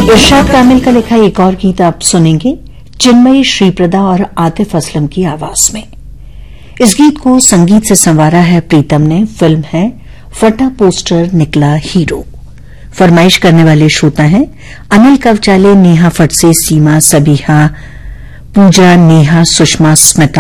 इरशाद कामिल का लिखा एक और गीत आप सुनेंगे चिन्मयी श्रीप्रदा और आतिफ असलम की आवाज में। इस गीत को संगीत से संवारा है प्रीतम ने। फिल्म है फटा पोस्टर निकला हीरो। फरमाइश करने वाले श्रोता हैं अनिल कवचाले, नेहा फटसे, सीमा, सबीहा, पूजा, नेहा, सुषमा, स्मिता।